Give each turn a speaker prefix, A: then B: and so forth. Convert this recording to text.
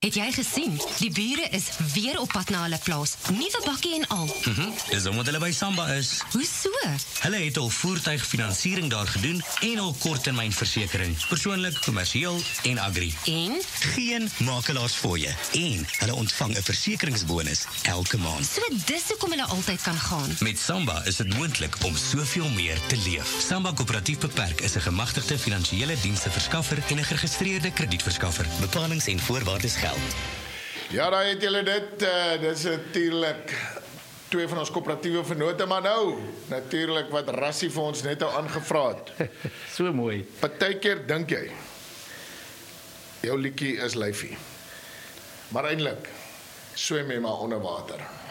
A: Het jy gesien? Die bure is weer op pad na hulle plaas. Nuwe bakkie en al.
B: Dis omdat hulle by Samba is.
A: Hoe so?
B: Hulle het al voertuigfinansiering daar gedoen en al korttermynversekering, persoonlik, kommersieel en agri.
A: En?
B: Geen makelaars fooie en hulle ontvang 'n versekeringsbonus elke maand.
A: So dis hoekom hulle altyd kan gaan.
B: Met Samba is dit moontlik om soveel meer te leef. Samba Koöperatief Beperk is 'n gemagtigde finansiële diensteverskaffer en 'n geregistreerde kredietverskaffer. Bepalings en voorwaardes geld.
C: Ja, daar het julle dit. Dis natuurlik twee van ons koöperatiewe vennote, maar nou natuurlik wat Rassie vir ons net nou aangevra het.
D: So mooi.
C: Partykeer dink jy jou liedjie is lyfie. Maar eintlik swem jy maar onder water.